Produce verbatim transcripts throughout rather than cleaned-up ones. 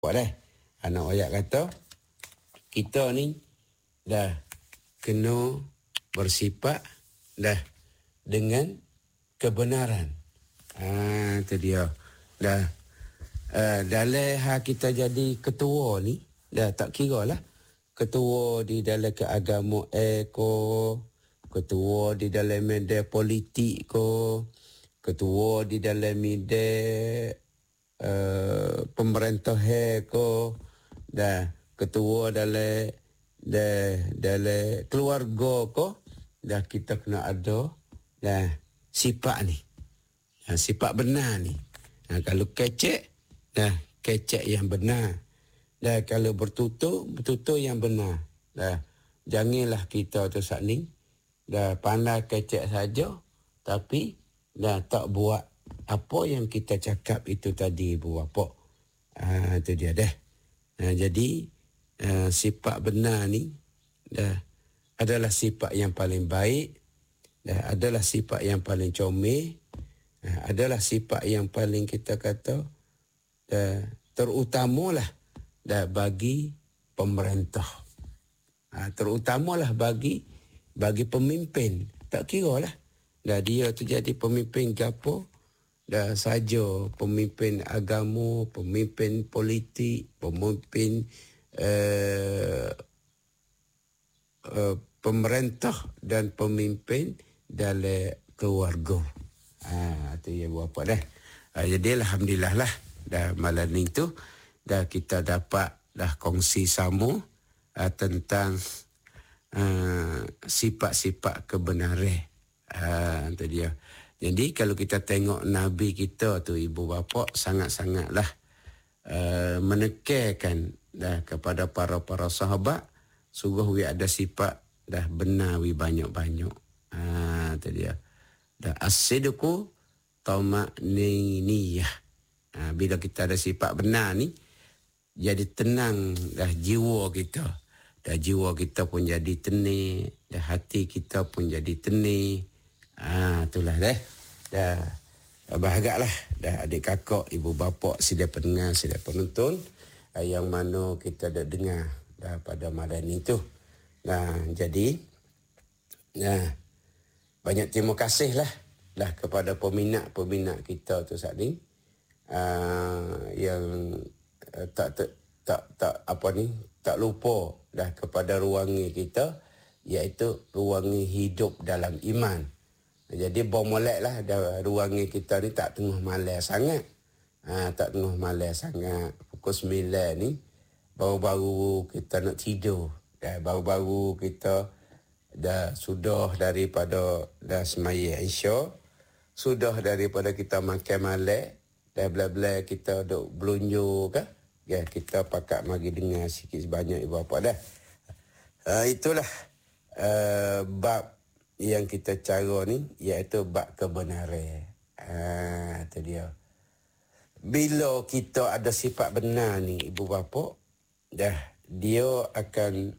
Buat dah. Anak ayat kata, kita ni dah kena bersifat dah dengan kebenaran. Ah, tu dia. Dah uh, dalam hak kita jadi ketua ni, dah tak kira lah. Ketua di dalam keagamaan ko, ketua di dalam media politik ko, ketua di dalam media uh, pemerintahan ko, dah ketua dalam dah dalam keluarga ko, dah kita kena ada dah sifat ni. Ha, sifat benar ni. Ha, kalau kecek, dah kecek yang benar. Dah kalau bertutur, bertutur yang benar. Dah janganlah kita tu saat ni dah pandai kecek saja, tapi dah tak buat apa yang kita cakap itu tadi, ibu bapa. Ah, itu dia dah. Ha, jadi uh, sifat benar ni dah adalah sifat yang paling baik, dah adalah sifat yang paling comel, dah adalah sifat yang paling kita kata dah terutamalah dah bagi pemerintah. Ha, terutamalah bagi bagi pemimpin. Tak kira lah dah dia tu jadi pemimpin gapo, dah saja pemimpin agama, pemimpin politik, pemimpin uh, uh, pemerintah dan pemimpin dalam keluarga. Ah, tu ya buat apa dah. Ah, jadi alhamdulillah lah dah malam ni tu dah kita dapat dah kongsi sama uh, tentang uh, sifat-sifat kebenaran. Ah, tu dia. Jadi kalau kita tengok Nabi kita tu, ibu bapa, sangat-sangatlah uh, menekankan dah kepada para-para sahabat suruh we ada sifat dah benar we banyak-banyak. Ah, tu dia. Dah as-sidqu tama'niniyah. Ah, bila kita ada sifat benar ni, jadi tenang dah jiwa kita. Dah jiwa kita pun jadi tenang, dah hati kita pun jadi tenang. Ah, itulah dah. Dah bahagialah dah adik kakak, ibu bapa, sedia pendengar, sedia penonton ah, yang mana kita dah dengar dah pada malam itu. Nah, jadi nah banyak terima kasihlah dah kepada peminat-peminat kita tu saat ni uh, yang uh, tak, tak tak tak apa ni tak lupa dah kepada ruangan kita, iaitu ruangan hidup dalam iman. Jadi bermoleklah dah ruangan kita ni tak tengah malam sangat. Ha, tak tengah malam sangat. Pukul sembilan ni baru-baru kita nak tidur. Dah baru-baru kita dah sudah daripada dah semaya Isya, sudah daripada kita makan malam, dah bela-bela kita duk belunjuk ke, ya kita pakat mari dengar sikit sebanyak ibu bapa dah. Uh, itulah uh, bab yang kita cara ni, iaitu bab kebenaran. Ah, uh, itu dia. Bila kita ada sifat benar ni ibu bapa, dah dia akan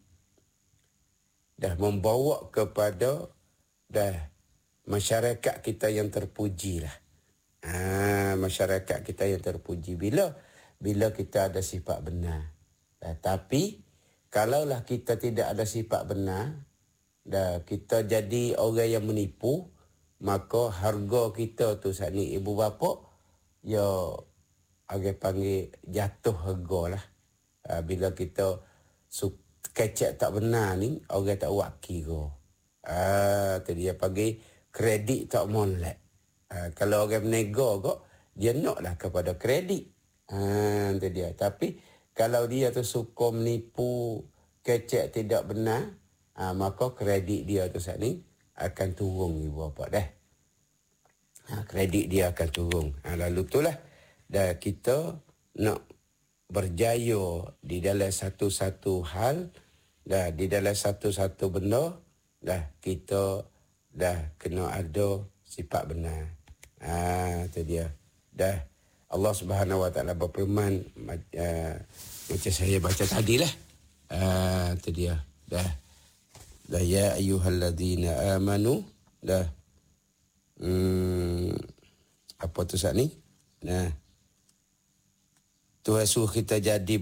dah membawa kepada dah masyarakat kita yang terpuji lah. Ah, masyarakat kita yang terpuji bila bila kita ada sifat benar. Dah, tapi kalaulah kita tidak ada sifat benar, dah kita jadi orang yang menipu, maka harga kita tu saat ni ibu bapa ya agak panggil jatuh harga lah. Ah, bila kita su- kecek tak benar ni, orang tak buat kira. Ah, tu dia panggil kredit tak molek. Ah, kalau orang menega kok, dia naklah kepada kredit. Ah, tu dia. Tapi kalau dia tu suka menipu, kecek tidak benar, ah, maka kredit dia tu saat ni akan turun ibu bapa dah. Ah, kredit dia akan turun. Ah, lalu itulah dah kita nak berjaya di dalam satu-satu hal, dah di dalam satu-satu benda, dah kita dah kena ada sifat benar. Ah, tu dia. Dah Allah Subhanahu Wa Taala berfirman uh, macam saya baca tadilah. Ah, tu dia. Dah. Dah ya ayyuhalladzina amanu, dah. Hmm, apa tu saat ni? Nah. Tuhan suruh kita jadi